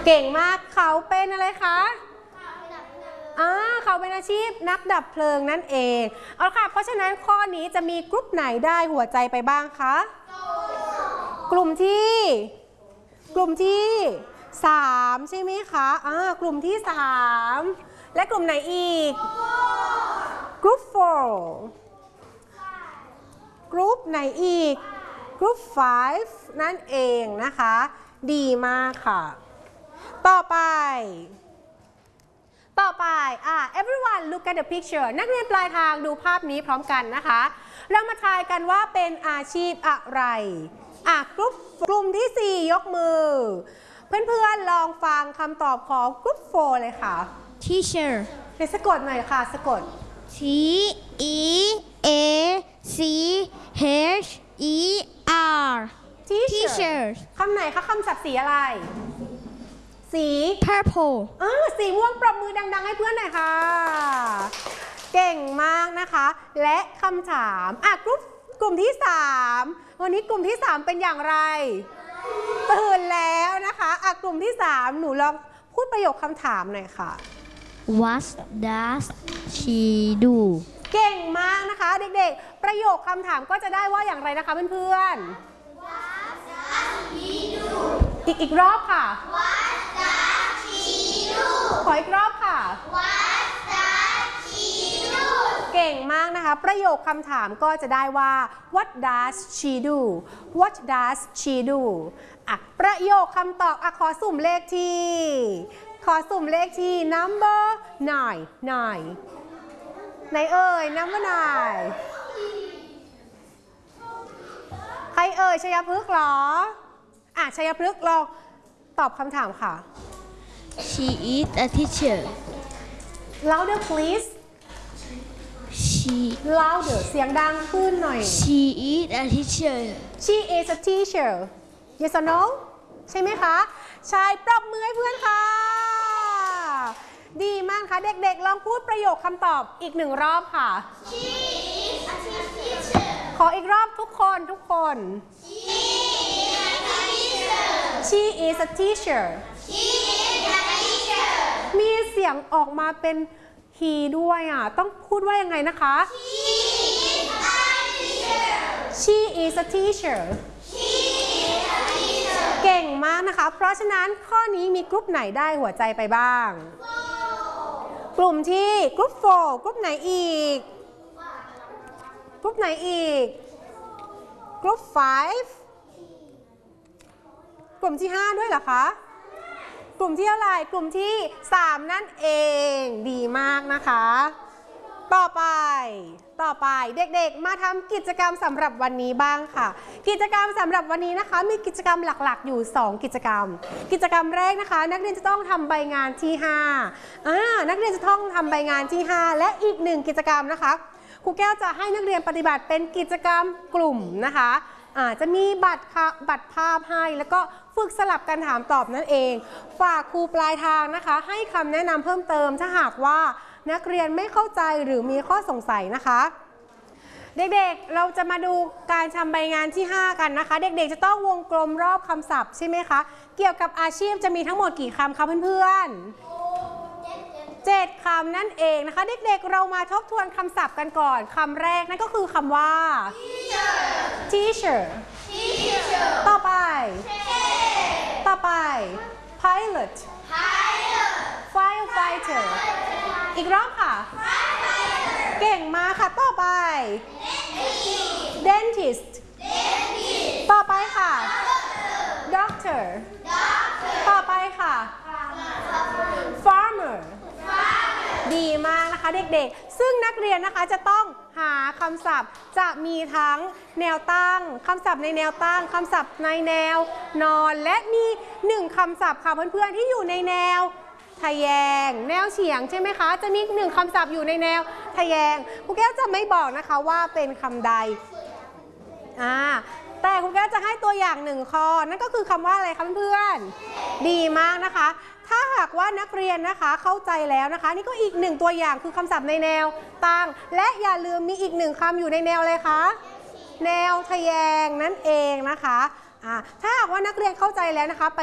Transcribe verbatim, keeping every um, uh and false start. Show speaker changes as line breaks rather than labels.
เก่งมากเขาเป็นอะไรคะอ่าเขาเป็นอาชีพนักดับเพลิงนั่นเองเอาค่ะเพราะฉะนั้นข้อนี้จะมีกลุ่มไหนได้หัวใจไปบ้างคะกลุ่มที่กลุ่มที่สามใช่ไหมคะอ่ากลุ่มที่สามและกลุ่มไหนอีกกลุ่มสี่กลุ่มไหนอีกกลุ่มห้านั่นเองนะคะดีมากค่ะต่อไปต่อไปอ่า everyone look at the picture นักเรียนปลายทางดูภาพนี้พร้อมกันนะคะเรามาทายกันว่าเป็นอาชีพอะไรอ่ะกลุ่มกลุ่มที่สี่ยกมือเพื่อนๆลองฟังคำตอบของกลุ่มสี่เลยค่ะ
teacher
เดี๋ยวสะกดหน่อยค่ะสะกด
T E A C H E R
teacher คำไหนคะคำศัพท์สีอะไรสี
purple
อ่าสีม่วงปรบมือดังๆให้เพื่อนหน่อยค่ะเก่งมากนะคะและคำถามอ่ะกลุ่มกลุ่มที่สามวันนี้กลุ่มที่สามเป็นอย่างไรตื่นแล้วนะคะอ่ะกลุ่มที่สามหนูลองพูดประโยคคำถามหน่อยค่ะ
What does she do
เก่งมากนะคะเด็กๆประโยคคำถามก็จะได้ว่าอย่างไรนะคะเพื่อนๆ What does she do อีกอีกรอบค่ะ What does she do ขออีกรอบค่ะ What does she do เก่งมากนะคะประโยคคำถามก็จะได้ว่า What does she do What does she do อ่ะประโยคคำตอบอ่ะขอสุ่มเลขที่ขอสุ่มเลขที่ number nine nine ไหนเอ่ย number nine ใครเอ่ยชัยพฤกษ์หรออ่ะชัยพฤกษ์ลองตอบคำถามค่ะ
She is a teacher
louder please
She
louder เสียงดังขึ้นหน่อย
She is a teacher
She is a teacher yes or no ใช่ไหมคะใช่ปรบมือให้เพื่อนค่ะดีมากค่ะเด็กๆลองพูดประโยคคำตอบอีกหนึ่งรอบค่ะ She is a teacher ขออีกรอบทุกคนทุกคน She is a teacher She is a teacher มีเสียงออกมาเป็น he ด้วยอ่ะต้องพูดว่ายังไงนะคะ She is a teacher She is a teacher เก่งมากนะคะเพราะฉะนั้นข้อนี้มีกลุ่มไหนได้หัวใจไปบ้างกลุ่มที่กลุ่มสี่กลุ่มไหนอีกกลุ่มไหนอีกกลุ่มห้ากลุ่มที่ห้าด้วยเหรอคะกลุ่มที่เท่าไหร่กลุ่มที่สามนั่นเองดีมากนะคะต่อไปต่อไปเด็กๆมาทำกิจกรรมสำหรับวันนี้บ้างค่ะกิจกรรมสำหรับวันนี้นะคะมีกิจกรรมหลักๆอยู่สองกิจกรรมกิจกรรมแรกนะคะนักเรียนจะต้องทำใบงานที่ห้าอ่านักเรียนจะต้องทำใบงานที่ห้าและอีกหนึ่งกิจกรรมนะคะครูแก้วจะให้นักเรียนปฏิบัติเป็นกิจกรรมกลุ่มนะคะอาจจะมีบัตรบัตรภาพให้แล้วก็ฝึกสลับกันถามตอบนั่นเองฝากครูปลายทางนะคะให้คำแนะนำเพิ่มเติมถ้าหากว่านักเรียนไม่เข้าใจหรือมีข้อสงสัยนะคะเด็กๆเราจะมาดูการทำใบงานที่ห้ากันนะคะเด็กๆจะต้องวงกลมรอบคำศัพท์ใช่ไหมคะเกี่ยวกับอาชีพจะมีทั้งหมดกี่คำคะเพื่อนๆเจ็ดคำนั่นเองนะคะเด็กๆเรามาทบทวนคำศัพท์กันก่อนคำแรกนั่นก็คือคำว่า teacher teacher ต่อไปต่อไป pilot firefighter อีกรอบค่ะเก่งมากค่ะต่อไป dentist ต่อไปค่ะ doctor ต่อไปค่ะ farmer ดีมากนะคะเด็กๆซึ่งนักเรียนนะคะจะต้องหาคำศัพท์จะมีทั้งแนวตั้งคำศัพท์ในแนวตั้งคำศัพท์ในแนวนอนและมีหนึ่งคำศัพท์ค่ะเพื่อนๆที่อยู่ในแนวทะแยงแนวเฉียงใช่ไหมคะจะมีหนึ่งคำศัพท์อยู่ในแนวทะแยงครูแก้วจะไม่บอกนะคะว่าเป็นคำใดอ่าแต่ครูแก้วจะให้ตัวอย่างหนึ่งข้อนั่นก็คือคำว่าอะไรคะเพื่อนๆดีมากนะคะถ้าหากว่านักเรียนนะคะเข้าใจแล้วนะคะนี่ก็อีกหนึ่งตัวอย่างคือคำศัพท์ในแนวตั้งและอย่าลืมมีอีกหนึ่งคำอยู่ในแนวเลยคะแนวทะแยงนั่นเองนะคะอ่าถ้าหากว่านักเรียนเข้าใจแล้วนะคะ